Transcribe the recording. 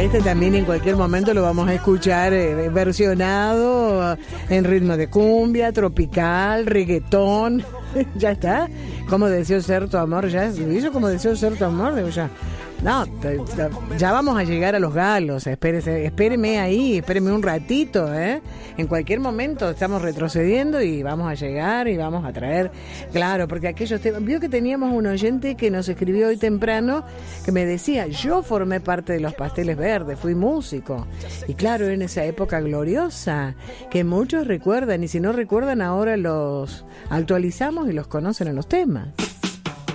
A este también en cualquier momento lo vamos a escuchar versionado en ritmo de cumbia, tropical, reggaetón. Ya está. Como deseo ser tu amor, ya lo hizo como deseo ser tu amor, digo ya. No, ya vamos a llegar a los galos, espéreme ahí, espéreme un ratito, En cualquier momento estamos retrocediendo y vamos a llegar y vamos a traer, claro, porque aquellos temas, vio que teníamos un oyente que nos escribió hoy temprano, que me decía, yo formé parte de los Pasteles Verdes, fui músico, y claro, en esa época gloriosa, que muchos recuerdan, y si no recuerdan ahora los actualizamos y los conocen en los temas.